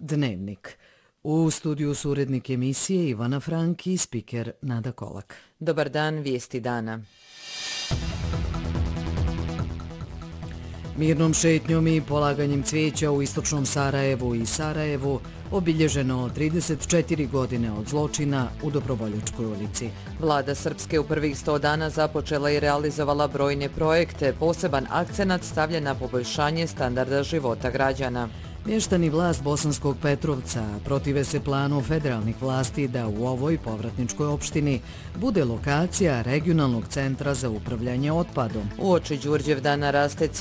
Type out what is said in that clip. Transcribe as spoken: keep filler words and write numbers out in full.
Dnevnik. U studiju su urednik emisije Ivana Frank i spiker Nada Kolak. Dobar dan, vijesti dana. Mirnom šetnjom i polaganjem cvijeća u istočnom Sarajevu i Sarajevu obilježeno trideset četiri godine od zločina u Dobrovoljačkoj ulici. Vlada Srpske u prvih sto dana započela i realizovala brojne projekte. Poseban akcenat stavlja na poboljšanje standarda života građana. Mještani vlast Bosanskog Petrovca protive se planu federalnih vlasti da u ovoj povratničkoj opštini bude lokacija regionalnog centra za upravljanje otpadom. Uoči Đurđevdana raste